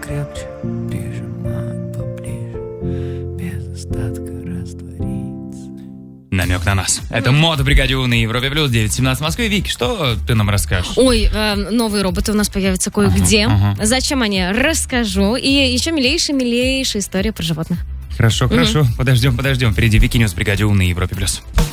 крепче прижимать поближе, без остатка раствориться. Намек на нас. Это Мотобригада на Европе Плюс, 9:17 в Москве. Вики, что ты нам расскажешь? Ой, новые роботы у нас появятся кое-где. Зачем они? Расскажу. И еще милейшая история про животных. Хорошо. Подождем. Впереди Вики Ньюс, Бригада на Европе Плюс.